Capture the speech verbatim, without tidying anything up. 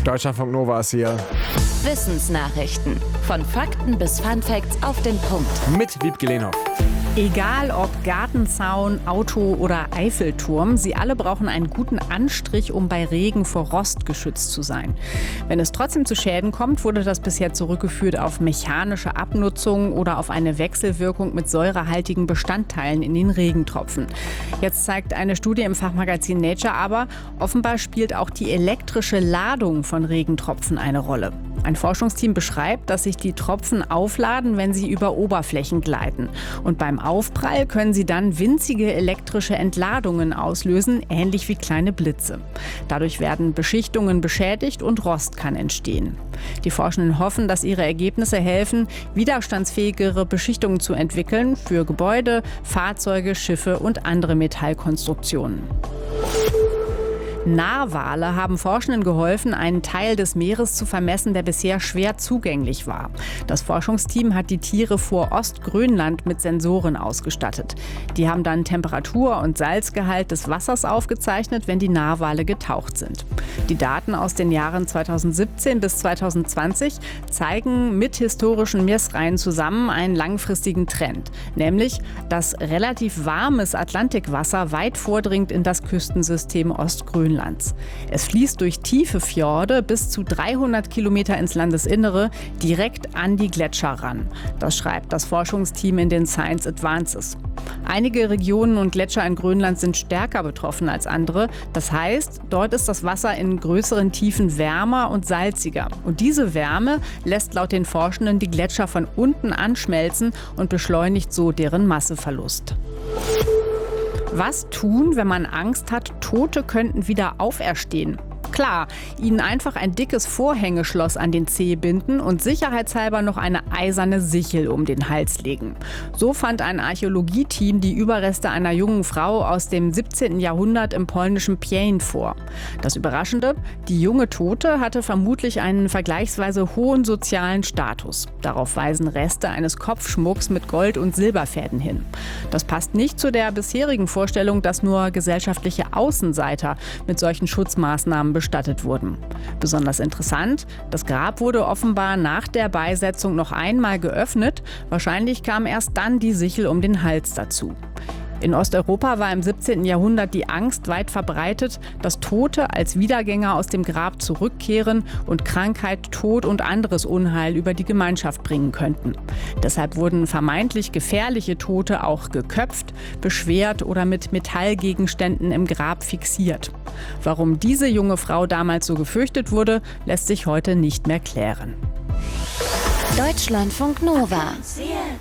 Deutschlandfunk Nova ist hier. Wissensnachrichten. Von Fakten bis Funfacts auf den Punkt. Mit Wiebke Lehnhoff. Egal ob Gartenzaun, Auto oder Eiffelturm, sie alle brauchen einen guten Anstrich, um bei Regen vor Rost geschützt zu sein. Wenn es trotzdem zu Schäden kommt, wurde das bisher zurückgeführt auf mechanische Abnutzung oder auf eine Wechselwirkung mit säurehaltigen Bestandteilen in den Regentropfen. Jetzt zeigt eine Studie im Fachmagazin Nature aber, offenbar spielt auch die elektrische Ladung von Regentropfen eine Rolle. Ein Forschungsteam beschreibt, dass sich die Tropfen aufladen, wenn sie über Oberflächen gleiten. Und beim Aufprall können sie dann winzige elektrische Entladungen auslösen, ähnlich wie kleine Blitze. Dadurch werden Beschichtungen beschädigt und Rost kann entstehen. Die Forschenden hoffen, dass ihre Ergebnisse helfen, widerstandsfähigere Beschichtungen zu entwickeln für Gebäude, Fahrzeuge, Schiffe und andere Metallkonstruktionen. Narwale haben Forschenden geholfen, einen Teil des Meeres zu vermessen, der bisher schwer zugänglich war. Das Forschungsteam hat die Tiere vor Ostgrönland mit Sensoren ausgestattet. Die haben dann Temperatur und Salzgehalt des Wassers aufgezeichnet, wenn die Narwale getaucht sind. Die Daten aus den Jahren zweitausendsiebzehn bis zweitausendzwanzig zeigen mit historischen Meeresreihen zusammen einen langfristigen Trend, nämlich dass relativ warmes Atlantikwasser weit vordringt in das Küstensystem Ostgrönlands. Es fließt durch tiefe Fjorde bis zu dreihundert Kilometer ins Landesinnere direkt an die Gletscher ran. Das schreibt das Forschungsteam in den Science Advances. Einige Regionen und Gletscher in Grönland sind stärker betroffen als andere. Das heißt, dort ist das Wasser in größeren Tiefen wärmer und salziger. Und diese Wärme lässt laut den Forschenden die Gletscher von unten anschmelzen und beschleunigt so deren Masseverlust. Was tun, wenn man Angst hat, Tote könnten wieder auferstehen? Klar, ihnen einfach ein dickes Vorhängeschloss an den Zeh binden und sicherheitshalber noch eine eiserne Sichel um den Hals legen. So fand ein Archäologieteam die Überreste einer jungen Frau aus dem siebzehnten Jahrhundert im polnischen Pień vor. Das Überraschende, die junge Tote hatte vermutlich einen vergleichsweise hohen sozialen Status. Darauf weisen Reste eines Kopfschmucks mit Gold- und Silberfäden hin. Das passt nicht zu der bisherigen Vorstellung, dass nur gesellschaftliche Außenseiter mit solchen Schutzmaßnahmen bestattet wurden. Besonders interessant, das Grab wurde offenbar nach der Beisetzung noch einmal geöffnet. Wahrscheinlich kam erst dann die Sichel um den Hals dazu. In Osteuropa war im siebzehnten Jahrhundert die Angst weit verbreitet, dass Tote als Wiedergänger aus dem Grab zurückkehren und Krankheit, Tod und anderes Unheil über die Gemeinschaft bringen könnten. Deshalb wurden vermeintlich gefährliche Tote auch geköpft, beschwert oder mit Metallgegenständen im Grab fixiert. Warum diese junge Frau damals so gefürchtet wurde, lässt sich heute nicht mehr klären. Deutschlandfunk Nova.